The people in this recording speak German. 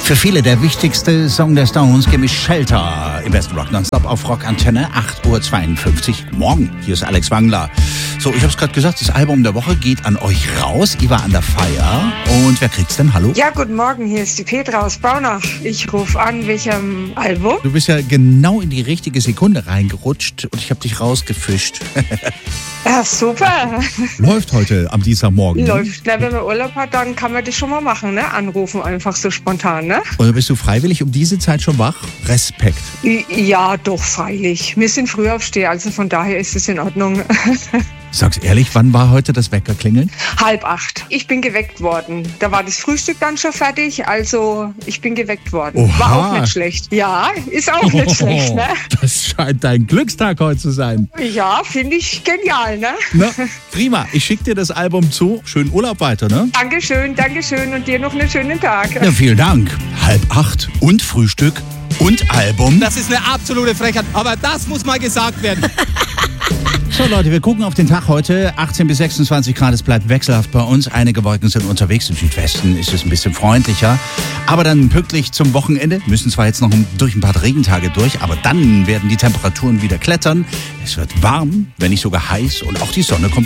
Für viele der wichtigste Song der Stones, Gimme Shelter, im besten Rock Nonstop auf Rockantenne, 8:52 Uhr morgen. Hier ist Alex Wangler. So, ich habe es gerade gesagt, das Album der Woche geht an euch raus. Ihr war an der Feier. Und wer kriegt's denn? Hallo? Ja, guten Morgen, hier ist die Petra aus Baunach. Ich rufe an, welchem Album? Du bist ja genau in die richtige Sekunde reingerutscht und ich habe dich rausgefischt. Ja, super. Läuft heute am Dienstagmorgen. Läuft. Na, wenn man Urlaub hat, dann kann man das schon mal machen, ne? Anrufen einfach so spontan, ne? Oder bist du freiwillig um diese Zeit schon wach? Respekt. Ja, doch, freilich. Wir sind Frühaufsteher, also von daher ist es in Ordnung. Sag's ehrlich, wann war heute das Weckerklingeln? 7:30. Ich bin geweckt worden. Da war das Frühstück dann schon fertig, also ich bin geweckt worden. Oha. War auch nicht schlecht. Ja, ist auch nicht schlecht, ne? Das scheint dein Glückstag heute zu sein. Ja, finde ich genial, ne? Na, prima. Ich schicke dir das Album zu. Schönen Urlaub weiter, ne? Dankeschön, Dankeschön und dir noch einen schönen Tag. Ja, vielen Dank. 7:30 und Frühstück und Album. Das ist eine absolute Frechheit, aber das muss mal gesagt werden. So Leute, wir gucken auf den Tag heute. 18 bis 26 Grad, es bleibt wechselhaft bei uns. Einige Wolken sind unterwegs. Im Südwesten ist es ein bisschen freundlicher. Aber dann pünktlich zum Wochenende. Müssen zwar jetzt noch durch ein paar Regentage durch, aber dann werden die Temperaturen wieder klettern. Es wird warm, wenn nicht sogar heiß und auch die Sonne kommt